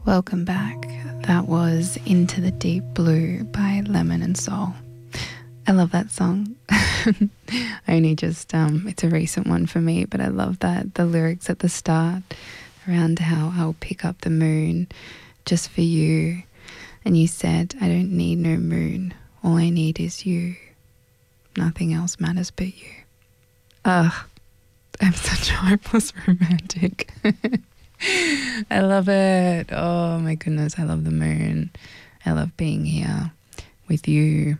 Welcome back. That was Into the Deep Blue by Lemon and Soul. I love that song. Only just, it's a recent one for me, but I love that the lyrics at the start around how I'll pick up the moon just for you. And you said, I don't need no moon. All I need is you. Nothing else matters but you. Ugh, I'm such a hopeless romantic. I love it. Oh my goodness, I love the moon. I love being here with you.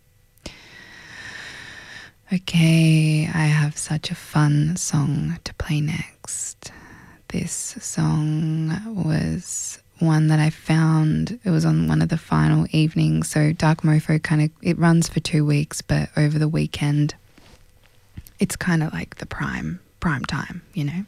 Okay, I have such a fun song to play next. This song was one that I found, it was on one of the final evenings. So Dark Mofo it runs for 2 weeks, but over the weekend, it's kind of like the prime time, you know.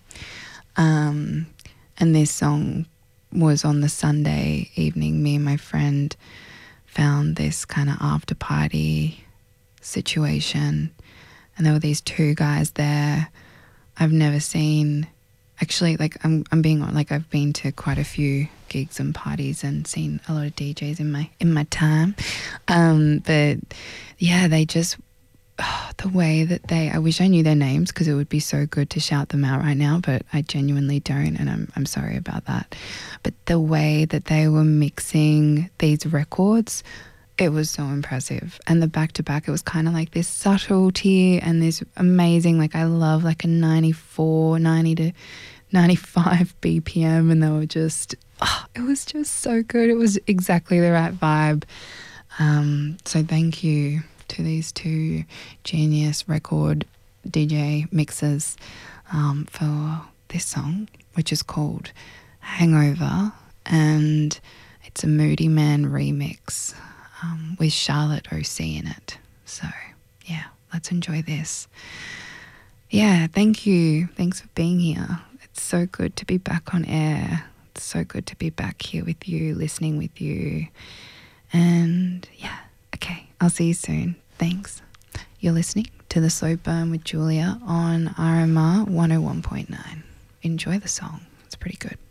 And this song was on the Sunday evening. Me and my friend found this kind of after party situation, and there were these 2 guys there I've never seen. Actually, like I'm being like, I've been to quite a few gigs and parties and seen a lot of DJs in my time, but yeah, they just the way that I wish I knew their names because it would be so good to shout them out right now, but I genuinely don't, and I'm sorry about that. But the way that they were mixing these records, it was so impressive. And the back-to-back, it was kind of like this subtlety and this amazing, like I love like a 90 to 95 BPM, and they were just, it was just so good. It was exactly the right vibe. So thank you to these 2 genius record DJ mixers for this song, which is called Hangover, and it's a Moody Man remix with Charlotte OC in it. So yeah, let's enjoy this. Yeah, thank you. Thanks for being here. It's so good to be back on air. It's so good to be back here with you, listening with you. And yeah, okay, I'll see you soon. Thanks. You're listening to The Slow Burn with Julia on RMR 101.9. Enjoy the song. It's pretty good.